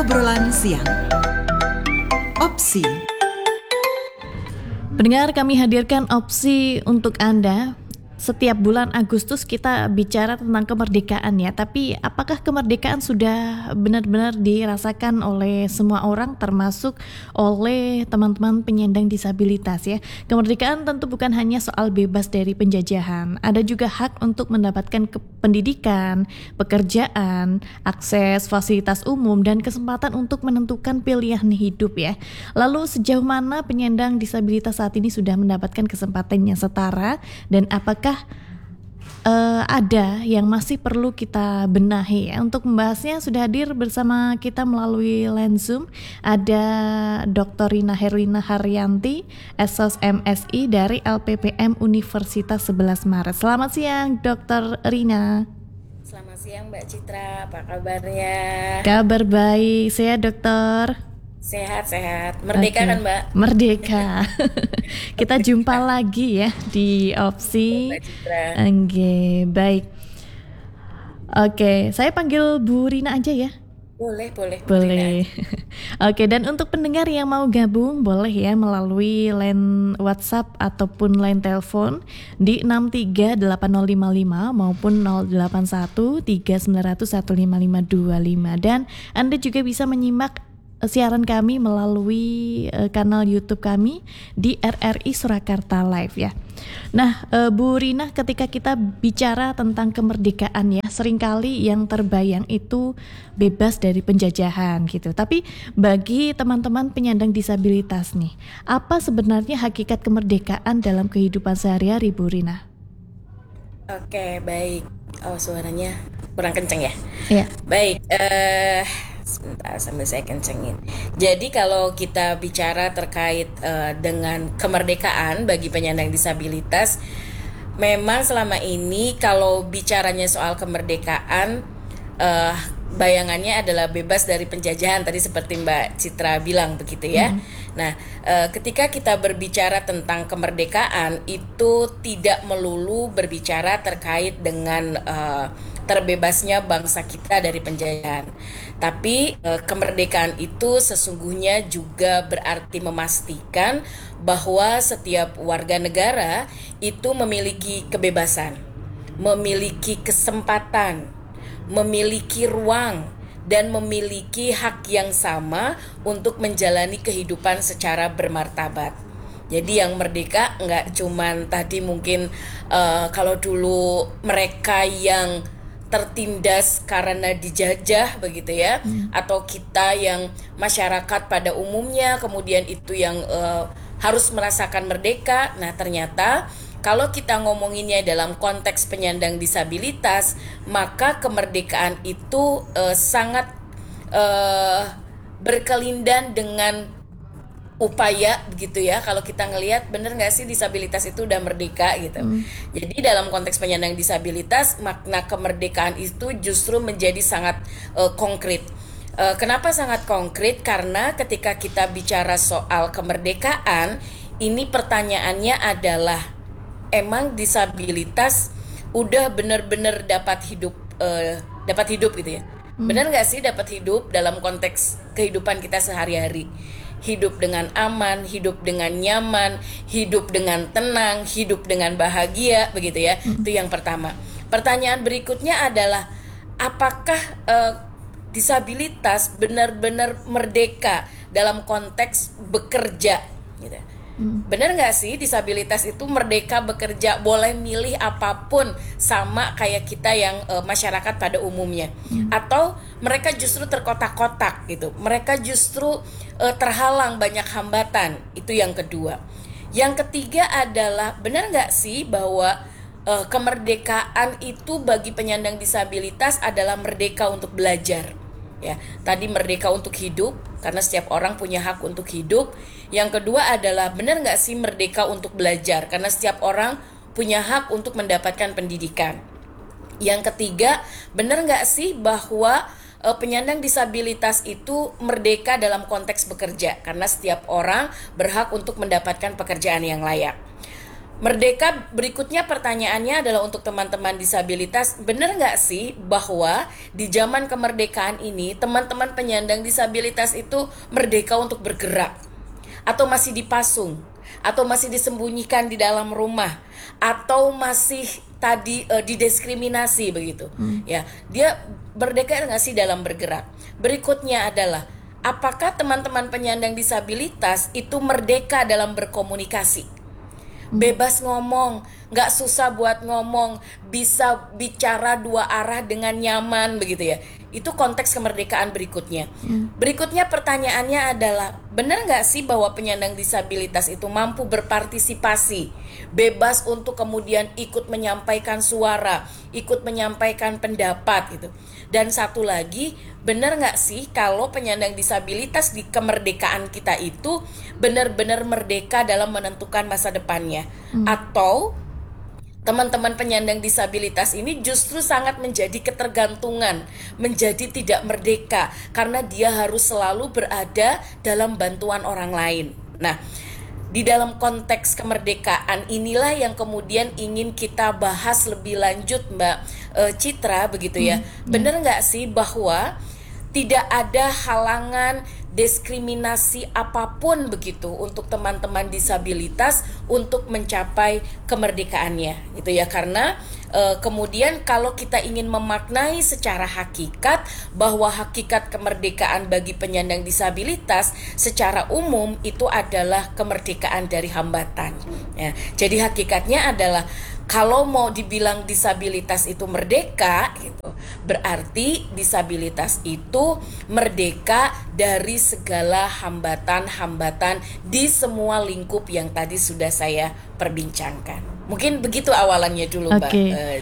Obrolan siang. Opsi. Pendengar, kami hadirkan opsi untuk Anda. Setiap bulan Agustus kita bicara tentang kemerdekaan ya, tapi apakah kemerdekaan sudah benar-benar dirasakan oleh semua orang, termasuk oleh teman-teman penyandang disabilitas ya? Kemerdekaan tentu bukan hanya soal bebas dari penjajahan, ada juga hak untuk mendapatkan pendidikan, pekerjaan, akses fasilitas umum, dan kesempatan untuk menentukan pilihan hidup ya. Lalu sejauh mana penyandang disabilitas saat ini sudah mendapatkan kesempatan yang setara, dan apakah ada yang masih perlu kita benahi ya? Untuk membahasnya sudah hadir bersama kita melalui line Zoom ada Dr. Rina Herwina Haryanti, Esos MSI dari LPPM Universitas 11 Maret. Selamat siang Dr. Rina. Selamat siang Mbak Citra, apa kabarnya? Kabar baik, saya dokter. Sehat-sehat, merdeka kan Mbak? Merdeka. Kita jumpa lagi ya di opsi. Mbak Citra. Oke, baik. Oke, saya panggil Bu Rina aja ya. Boleh. Oke, dan untuk pendengar yang mau gabung boleh ya melalui line WhatsApp ataupun line telepon di 6380555 maupun 0813900155525, dan Anda juga bisa menyimak siaran kami melalui kanal YouTube kami di RRI Surakarta Live ya. Nah, Bu Rina, ketika kita bicara tentang kemerdekaan ya, seringkali yang terbayang itu bebas dari penjajahan gitu. Tapi bagi teman-teman penyandang disabilitas nih, apa sebenarnya hakikat kemerdekaan dalam kehidupan sehari-hari, Bu Rina? Oke, baik. Oh, suaranya kurang kenceng ya? Iya. Baik, sebentar sambil saya kencengin. Jadi kalau kita bicara terkait dengan kemerdekaan bagi penyandang disabilitas, memang selama ini kalau bicaranya soal kemerdekaan, bayangannya adalah bebas dari penjajahan, tadi seperti Mbak Citra bilang begitu ya. Nah, ketika kita berbicara tentang kemerdekaan, itu tidak melulu berbicara terkait dengan terbebasnya bangsa kita dari penjajahan. Tapi kemerdekaan itu sesungguhnya juga berarti memastikan bahwa setiap warga negara itu memiliki kebebasan, memiliki kesempatan, memiliki ruang, dan memiliki hak yang sama untuk menjalani kehidupan secara bermartabat. Jadi yang merdeka nggak cuman tadi mungkin kalau dulu mereka yang tertindas karena dijajah begitu ya, atau kita yang masyarakat pada umumnya kemudian itu yang harus merasakan merdeka. Nah, ternyata kalau kita ngomonginnya dalam konteks penyandang disabilitas, maka kemerdekaan itu sangat berkelindan dengan upaya begitu ya. Kalau kita ngelihat bener nggak sih disabilitas itu udah merdeka gitu. Jadi dalam konteks penyandang disabilitas, makna kemerdekaan itu justru menjadi sangat konkret. Kenapa sangat konkret? Karena ketika kita bicara soal kemerdekaan, ini pertanyaannya adalah emang disabilitas udah benar-benar dapat hidup gitu ya? Benar nggak sih dapat hidup dalam konteks kehidupan kita sehari-hari? Hidup dengan aman, hidup dengan nyaman, hidup dengan tenang, hidup dengan bahagia, begitu ya. Itu yang pertama. Pertanyaan berikutnya adalah apakah disabilitas benar-benar merdeka dalam konteks bekerja gitu. Benar nggak sih disabilitas itu merdeka bekerja, boleh milih apapun sama kayak kita yang masyarakat pada umumnya, atau mereka justru terkotak-kotak gitu, mereka justru terhalang banyak hambatan. Itu yang kedua. Yang ketiga adalah benar nggak sih bahwa kemerdekaan itu bagi penyandang disabilitas adalah merdeka untuk belajar. Ya, tadi merdeka untuk hidup karena setiap orang punya hak untuk hidup. Yang kedua adalah benar nggak sih merdeka untuk belajar karena setiap orang punya hak untuk mendapatkan pendidikan. Yang ketiga, benar nggak sih bahwa penyandang disabilitas itu merdeka dalam konteks bekerja karena setiap orang berhak untuk mendapatkan pekerjaan yang layak. Merdeka berikutnya pertanyaannya adalah untuk teman-teman disabilitas, benar nggak sih bahwa di zaman kemerdekaan ini teman-teman penyandang disabilitas itu merdeka untuk bergerak? Atau masih dipasung? Atau masih disembunyikan di dalam rumah? Atau masih tadi didiskriminasi begitu? Ya, dia merdeka nggak sih dalam bergerak? Berikutnya adalah, apakah teman-teman penyandang disabilitas itu merdeka dalam berkomunikasi? Bebas ngomong, nggak susah buat ngomong, bisa bicara dua arah dengan nyaman begitu ya. Itu konteks kemerdekaan berikutnya. Berikutnya pertanyaannya adalah, benar nggak sih bahwa penyandang disabilitas itu mampu berpartisipasi, bebas untuk kemudian ikut menyampaikan suara, ikut menyampaikan pendapat gitu. Dan satu lagi, benar nggak sih kalau penyandang disabilitas di kemerdekaan kita itu benar-benar merdeka dalam menentukan masa depannya? Atau teman-teman penyandang disabilitas ini justru sangat menjadi ketergantungan, menjadi tidak merdeka karena dia harus selalu berada dalam bantuan orang lain. Nah, di dalam konteks kemerdekaan inilah yang kemudian ingin kita bahas lebih lanjut, Mbak Citra, begitu ya. Benar nggak sih bahwa tidak ada halangan, diskriminasi apapun begitu untuk teman-teman disabilitas untuk mencapai kemerdekaannya gitu ya, karena kemudian kalau kita ingin memaknai secara hakikat bahwa hakikat kemerdekaan bagi penyandang disabilitas secara umum itu adalah kemerdekaan dari hambatan ya. Jadi hakikatnya adalah kalau mau dibilang disabilitas itu merdeka gitu, berarti disabilitas itu merdeka dari segala hambatan-hambatan di semua lingkup yang tadi sudah saya perbincangkan. Mungkin begitu awalannya dulu, Mbak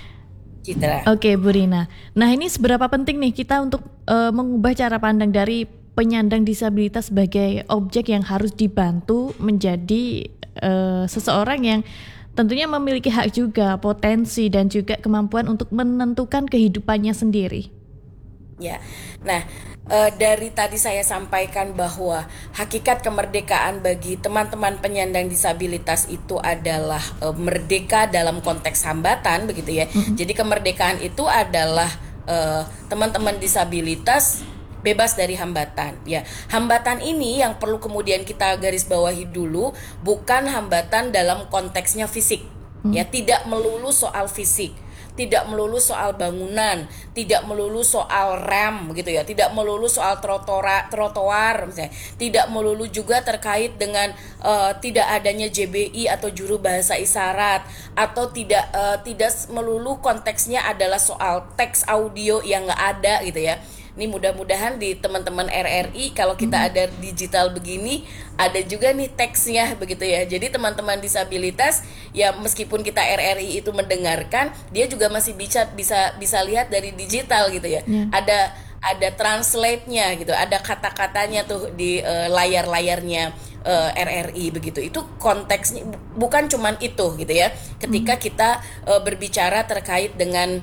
Citra. Oke, Bu Rina. Nah, ini seberapa penting nih kita untuk mengubah cara pandang dari penyandang disabilitas sebagai objek yang harus dibantu menjadi seseorang yang tentunya memiliki hak juga, potensi dan juga kemampuan untuk menentukan kehidupannya sendiri. Ya, nah dari tadi saya sampaikan bahwa hakikat kemerdekaan bagi teman-teman penyandang disabilitas itu adalah merdeka dalam konteks hambatan, begitu ya. Jadi kemerdekaan itu adalah teman-teman disabilitas bebas dari hambatan ya. Hambatan ini yang perlu kemudian kita garis bawahi dulu, bukan hambatan dalam konteksnya fisik ya, tidak melulu soal fisik, tidak melulu soal bangunan, tidak melulu soal rem gitu ya, tidak melulu soal trotoar misalnya, tidak melulu juga terkait dengan tidak adanya JBI atau juru bahasa isyarat, atau tidak melulu konteksnya adalah soal teks audio yang nggak ada gitu ya. Ini mudah-mudahan di teman-teman RRI kalau kita ada digital begini ada juga nih teksnya begitu ya. Jadi teman-teman disabilitas ya, meskipun kita RRI itu mendengarkan, dia juga masih bisa lihat dari digital gitu ya. Ada translate-nya gitu, ada kata-katanya tuh di layar-layarnya RRI begitu. Itu konteksnya bukan cuman itu gitu ya. Ketika kita berbicara terkait dengan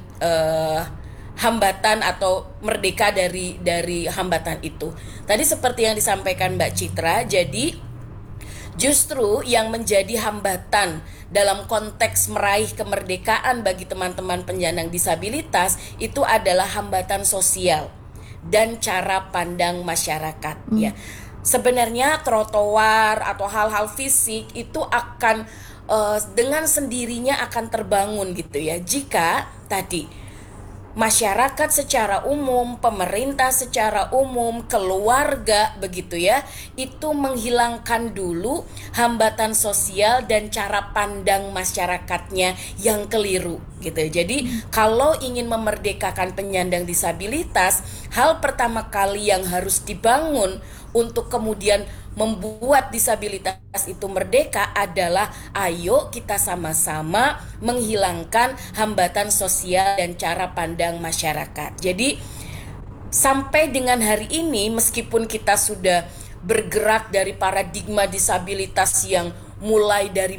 hambatan atau merdeka dari hambatan itu. Tadi seperti yang disampaikan Mbak Citra, jadi justru yang menjadi hambatan dalam konteks meraih kemerdekaan bagi teman-teman penyandang disabilitas itu adalah hambatan sosial dan cara pandang masyarakat ya. Sebenarnya trotoar atau hal-hal fisik itu akan dengan sendirinya akan terbangun gitu ya, jika tadi masyarakat secara umum, pemerintah secara umum, keluarga begitu ya, itu menghilangkan dulu hambatan sosial dan cara pandang masyarakatnya yang keliru gitu. Jadi kalau ingin memerdekakan penyandang disabilitas, hal pertama kali yang harus dibangun untuk kemudian membuat disabilitas itu merdeka adalah ayo kita sama-sama menghilangkan hambatan sosial dan cara pandang masyarakat. Jadi sampai dengan hari ini, meskipun kita sudah bergerak dari paradigma disabilitas yang mulai dari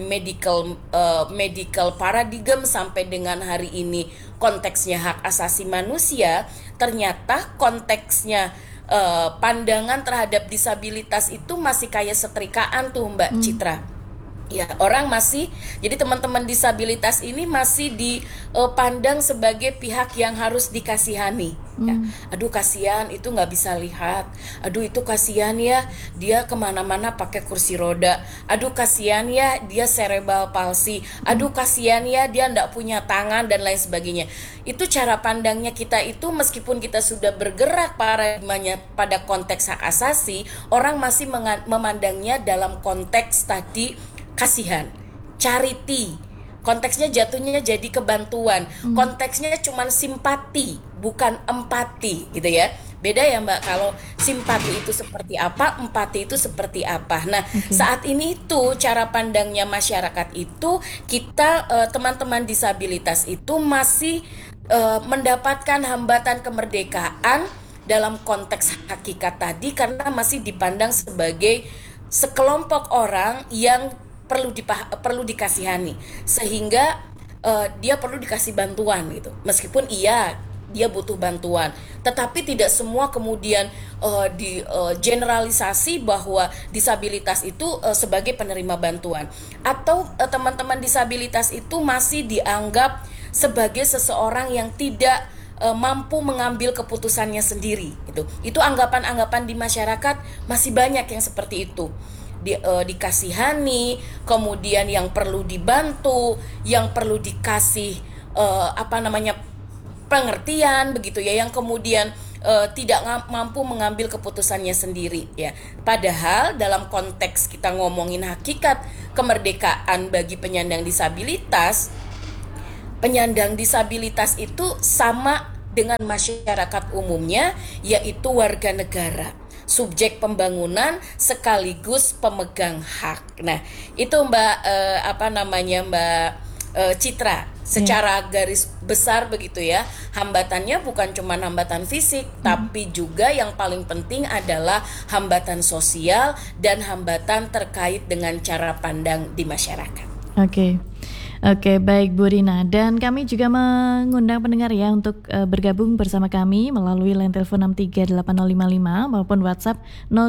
medical paradigm sampai dengan hari ini konteksnya hak asasi manusia, ternyata konteksnya pandangan terhadap disabilitas itu masih kayak setrikaan tuh Mbak Citra. Ya, orang masih, jadi teman-teman disabilitas ini masih dipandang sebagai pihak yang harus dikasihani. Ya. Aduh kasihan itu nggak bisa lihat. Aduh itu kasihan ya dia kemana-mana pakai kursi roda. Aduh kasihan ya dia cerebral palsy. Aduh kasihan ya dia nggak punya tangan dan lain sebagainya. Itu cara pandangnya kita itu, meskipun kita sudah bergerak paradigmanya pada konteks hak asasi, orang masih memandangnya dalam konteks tadi kasihan, charity. Konteksnya jatuhnya jadi kebantuan. Konteksnya cuma simpati, bukan empati gitu ya. Beda ya Mbak, kalau simpati itu seperti apa, empati itu seperti apa. Nah, saat ini itu cara pandangnya masyarakat itu, kita teman-teman disabilitas itu masih mendapatkan hambatan kemerdekaan dalam konteks hakikat tadi, karena masih dipandang sebagai sekelompok orang yang perlu dikasihani, sehingga dia perlu dikasih bantuan gitu. Meskipun iya dia butuh bantuan, tetapi tidak semua kemudian generalisasi bahwa disabilitas itu sebagai penerima bantuan, atau teman-teman disabilitas itu masih dianggap sebagai seseorang yang tidak mampu mengambil keputusannya sendiri gitu. Itu anggapan-anggapan di masyarakat masih banyak yang seperti itu. Dikasihani, kemudian yang perlu dibantu, yang perlu dikasih pengertian begitu ya, yang kemudian tidak mampu mengambil keputusannya sendiri ya. Padahal dalam konteks kita ngomongin hakikat kemerdekaan bagi penyandang disabilitas itu sama dengan masyarakat umumnya, yaitu warga negara, subjek pembangunan sekaligus pemegang hak. Nah, itu Mbak Mbak Citra, secara garis besar begitu ya. Hambatannya bukan cuma hambatan fisik, tapi juga yang paling penting adalah hambatan sosial dan hambatan terkait dengan cara pandang di masyarakat. Oke, baik Bu Rina. Dan kami juga mengundang pendengar ya untuk bergabung bersama kami melalui line telepon 6380055 maupun WhatsApp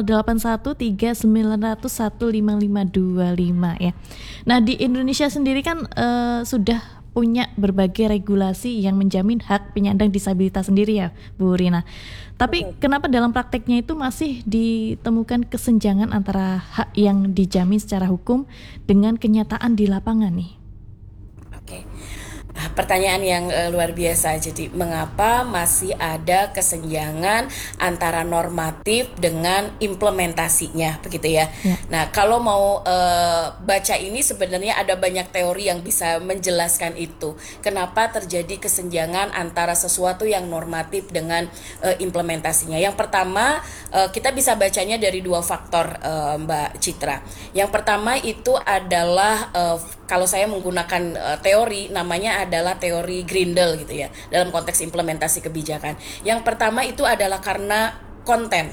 0813901555 ya. Nah, di Indonesia sendiri kan sudah punya berbagai regulasi yang menjamin hak penyandang disabilitas sendiri ya, Bu Rina. Tapi kenapa dalam prakteknya itu masih ditemukan kesenjangan antara hak yang dijamin secara hukum dengan kenyataan di lapangan nih? Oke. Pertanyaan yang luar biasa. Jadi mengapa masih ada kesenjangan antara normatif dengan implementasinya begitu ya? Nah, kalau mau baca ini sebenarnya ada banyak teori yang bisa menjelaskan itu. Kenapa terjadi kesenjangan antara sesuatu yang normatif dengan implementasinya? Yang pertama, kita bisa bacanya dari dua faktor, Mbak Citra. Yang pertama itu adalah kalau saya menggunakan teori, namanya adalah teori Grindel gitu ya, dalam konteks implementasi kebijakan. Yang pertama itu adalah karena konten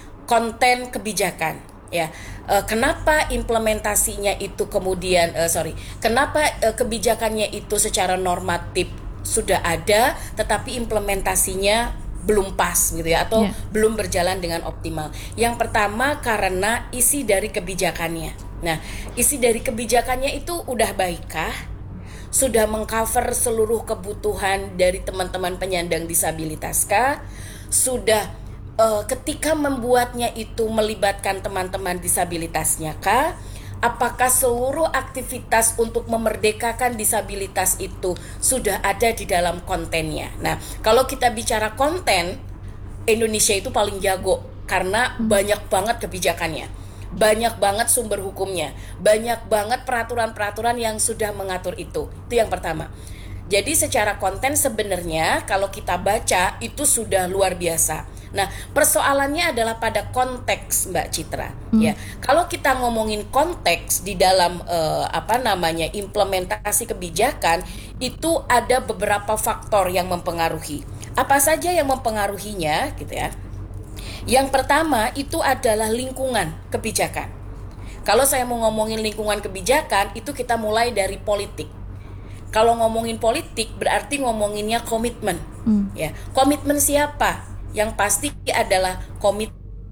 kebijakan ya. Kenapa implementasinya itu kemudian kenapa kebijakannya itu secara normatif sudah ada tetapi implementasinya belum pas gitu ya, atau belum berjalan dengan optimal. Yang pertama karena isi dari kebijakannya. Nah, isi dari kebijakannya itu udah baikkah? Sudah mengcover seluruh kebutuhan dari teman-teman penyandang disabilitaskah? Sudah ketika membuatnya itu melibatkan teman-teman disabilitasnya kah? Apakah seluruh aktivitas untuk memerdekakan disabilitas itu sudah ada di dalam kontennya? Nah, kalau kita bicara konten, Indonesia itu paling jago karena banyak banget kebijakannya, banyak banget sumber hukumnya, banyak banget peraturan-peraturan yang sudah mengatur itu. Itu yang pertama. Jadi secara konten sebenarnya kalau kita baca itu sudah luar biasa. Nah, persoalannya adalah pada konteks, Mbak Citra. Ya, kalau kita ngomongin konteks di dalam implementasi kebijakan, itu ada beberapa faktor yang mempengaruhi. Apa saja yang mempengaruhinya, gitu ya? Yang pertama itu adalah lingkungan kebijakan. Kalau saya mau ngomongin lingkungan kebijakan, itu kita mulai dari politik. Kalau ngomongin politik berarti ngomonginnya komitmen. Ya, komitmen siapa? Yang pasti adalah komitmen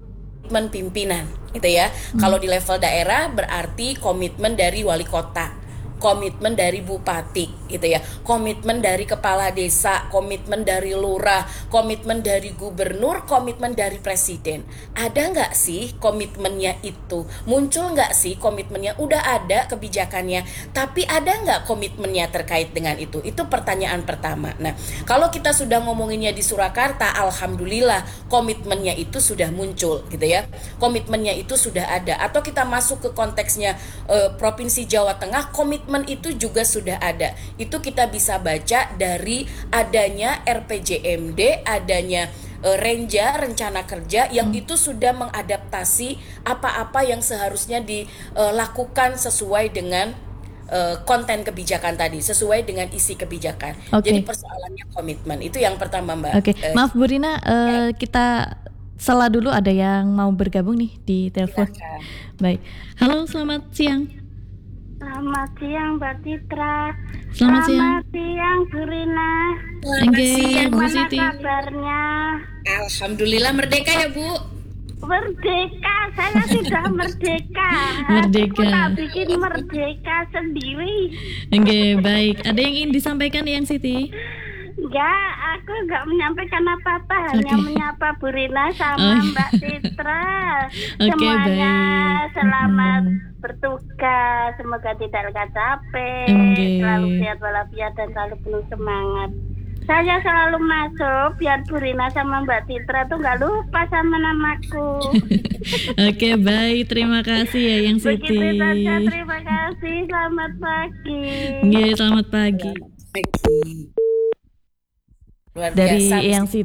komitmen pimpinan, gitu ya. Kalau di level daerah berarti komitmen dari wali kota, komitmen dari bupati, gitu ya, komitmen dari kepala desa, komitmen dari lurah, komitmen dari gubernur, komitmen dari presiden. Ada nggak sih komitmennya itu? Muncul nggak sih komitmennya? Udah ada kebijakannya, tapi ada nggak komitmennya terkait dengan itu? Itu pertanyaan pertama. Nah, kalau kita sudah ngomonginnya di Surakarta, alhamdulillah komitmennya itu sudah muncul, gitu ya. Komitmennya itu sudah ada. Atau kita masuk ke konteksnya Provinsi Jawa Tengah, komitmen itu juga sudah ada. Itu kita bisa baca dari adanya RPJMD, adanya Renja, rencana kerja yang itu sudah mengadaptasi apa-apa yang seharusnya dilakukan sesuai dengan konten kebijakan tadi, sesuai dengan isi kebijakan. Jadi persoalannya komitmen. Itu yang pertama, Mbak. Oke. Maaf Bu Rina, kita sela dulu, ada yang mau bergabung nih di telepon. Silakan. Baik. Halo, selamat siang. Selamat siang Mbak Citra. Selamat siang. siang Bu Rina. Selamat siang, Bu Gimana Siti. kabarnya? Alhamdulillah merdeka ya, Bu. Merdeka, saya sudah merdeka. Merdeka. Aku tak bikin merdeka sendiri. Oke, baik. Ada yang ingin disampaikan yang Siti? Enggak, aku enggak menyampaikan apa-apa, hanya menyapa Bu Rina sama Mbak Citra. Oke, Semuanya baik. selamat bertugas, semoga tidak capek, Oke. selalu sehat walafiat dan selalu penuh semangat. Saya selalu masuk biar Bu Rina sama Mbak Citra tuh nggak lupa sama namaku. Oke, baik. Terima kasih ya yang Siti. Begitu saja, terima kasih. Selamat pagi. Oke, selamat pagi. Luar Dari biasa. yang Siti.